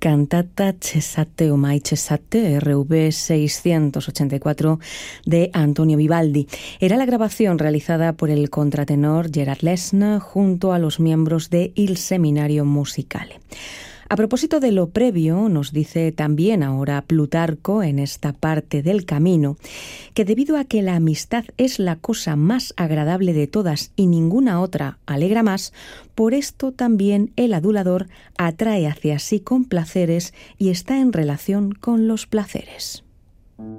Cantata Cesate o Mai Cesate, RV 684 de Antonio Vivaldi. Era la grabación realizada por el contratenor Gerard Lesna junto a los miembros de Il Seminario Musicale. A propósito de lo previo, nos dice también ahora Plutarco en esta parte del camino, que debido a que la amistad es la cosa más agradable de todas y ninguna otra alegra más, por esto también el adulador atrae hacia sí con placeres y está en relación con los placeres.